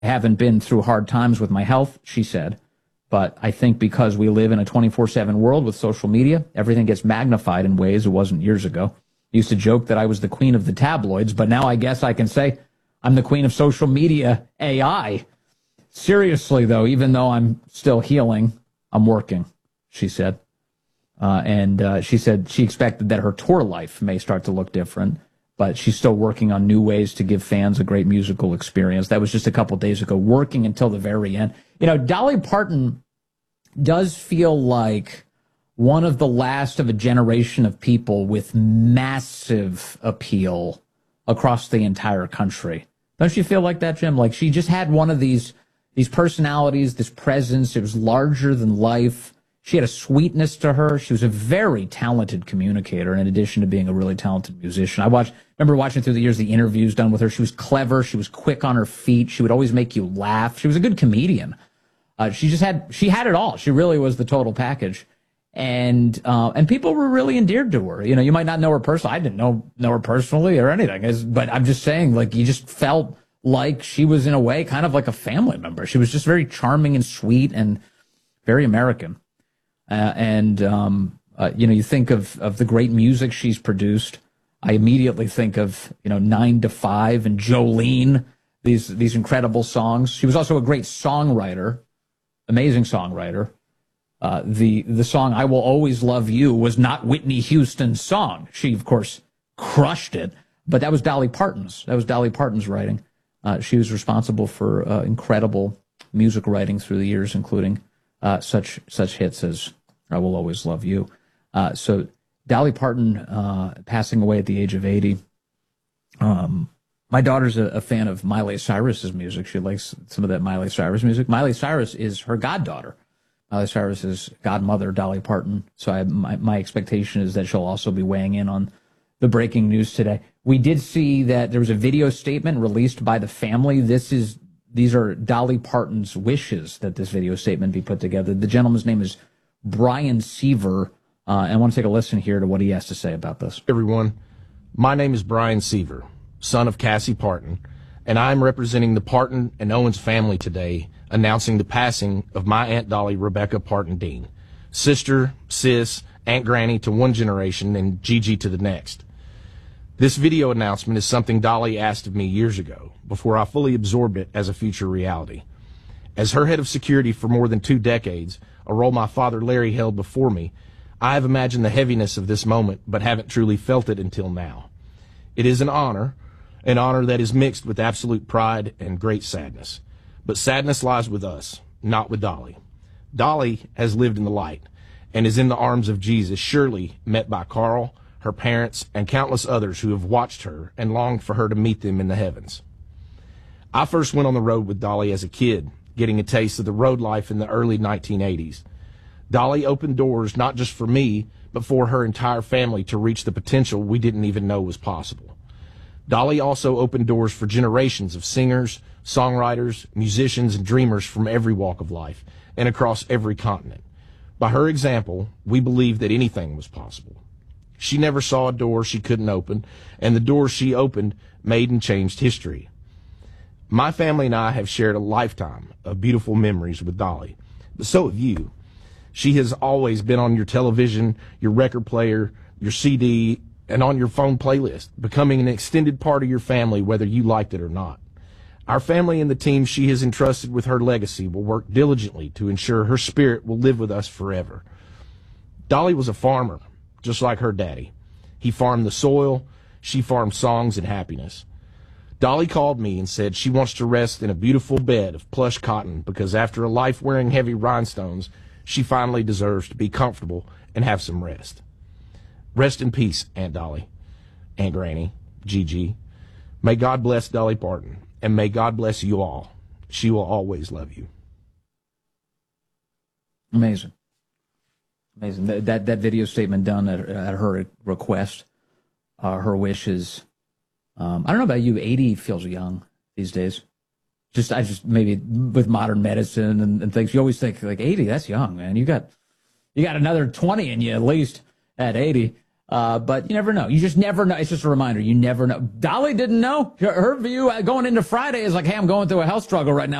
haven't been through hard times with my health, she said. But I think because we live in a 24/7 world with social media, everything gets magnified in ways it wasn't years ago. I used to joke that I was the queen of the tabloids, but now I guess I can say I'm the queen of social media AI. Seriously, though, even though I'm still healing, I'm working, she said. And she said she expected that her tour life may start to look different, but she's still working on new ways to give fans a great musical experience. That was just a couple days ago, working until the very end. You know, Dolly Parton does feel like one of the last of a generation of people with massive appeal across the entire country. Don't you feel like that, Jim? Like she just had one of these personalities, this presence. It was larger than life. She had a sweetness to her. She was a very talented communicator in addition to being a really talented musician. Remember watching through the years the interviews done with her. She was clever. She was quick on her feet. She would always make you laugh. She was a good comedian. She had it all. She really was the total package. And people were really endeared to her. You know, you might not know her personally. I didn't know her personally or anything, but I'm just saying, like, you just felt like she was in a way kind of like a family member. She was just very charming and sweet and very American. You think of the great music she's produced. I immediately think of, 9 to 5 and Jolene, these incredible songs. She was also a great songwriter, amazing songwriter. The song I Will Always Love You was not Whitney Houston's song. She, of course, crushed it, but that was Dolly Parton's. That was Dolly Parton's writing. She was responsible for incredible music writing through the years, including such hits as I Will Always Love You. So Dolly Parton passing away at the age of 80. My daughter's a fan of Miley Cyrus's music. She likes some of that Miley Cyrus music. Miley Cyrus is her goddaughter. Miley Cyrus's godmother, Dolly Parton. So my expectation is that she'll also be weighing in on the breaking news today. We did see that there was a video statement released by the family. These are Dolly Parton's wishes that this video statement be put together. The gentleman's name is Brian Seaver, and I want to take a listen here to what he has to say about this. Everyone, my name is Brian Seaver, son of Cassie Parton, and I'm representing the Parton and Owens family today, announcing the passing of my Aunt Dolly Rebecca Parton Dean, sister, sis, Aunt Granny to one generation and Gigi to the next. This video announcement is something Dolly asked of me years ago, before I fully absorbed it as a future reality. As her head of security for more than 2 decades, a role my father Larry held before me, I have imagined the heaviness of this moment, but haven't truly felt it until now. It is an honor that is mixed with absolute pride and great sadness. But sadness lies with us, not with Dolly. Dolly has lived in the light and is in the arms of Jesus, surely met by Carl, her parents, and countless others who have watched her and longed for her to meet them in the heavens. I first went on the road with Dolly as a kid, getting a taste of the road life in the early 1980s. Dolly opened doors not just for me, but for her entire family to reach the potential we didn't even know was possible. Dolly also opened doors for generations of singers, songwriters, musicians, and dreamers from every walk of life and across every continent. By her example, we believed that anything was possible. She never saw a door she couldn't open, and the doors she opened made and changed history. My family and I have shared a lifetime of beautiful memories with Dolly, but so have you. She has always been on your television, your record player, your CD, and on your phone playlist, becoming an extended part of your family whether you liked it or not. Our family and the team she has entrusted with her legacy will work diligently to ensure her spirit will live with us forever. Dolly was a farmer, just like her daddy. He farmed the soil, she farmed songs and happiness. Dolly called me and said she wants to rest in a beautiful bed of plush cotton because after a life wearing heavy rhinestones, she finally deserves to be comfortable and have some rest. Rest in peace, Aunt Dolly, Aunt Granny, Gigi. May God bless Dolly Parton, and may God bless you all. She will always love you. Amazing. Amazing. That video statement done at her request, her wishes. I don't know about you, 80 feels young these days. I just maybe with modern medicine and things, you always think like 80, that's young, man. You got another 20 in you at least at 80. But you never know. You just never know. It's just a reminder. You never know. Dolly didn't know. Her view going into Friday is like, hey, I'm going through a health struggle right now.